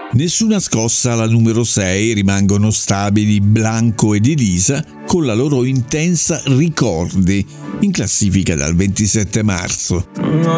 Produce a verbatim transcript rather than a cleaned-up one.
Nessuna scossa alla numero sei, rimangono stabili Blanco ed Elisa con la loro intensa Ricordi, in classifica dal ventisette marzo.